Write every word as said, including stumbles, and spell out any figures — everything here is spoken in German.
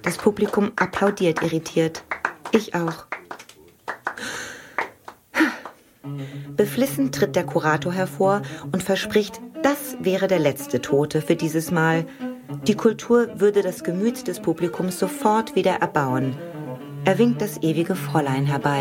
Das Publikum applaudiert irritiert. Ich auch. Beflissen tritt der Kurator hervor und verspricht, das wäre der letzte Tote für dieses Mal. Die Kultur würde das Gemüt des Publikums sofort wieder erbauen. Er winkt das ewige Fräulein herbei.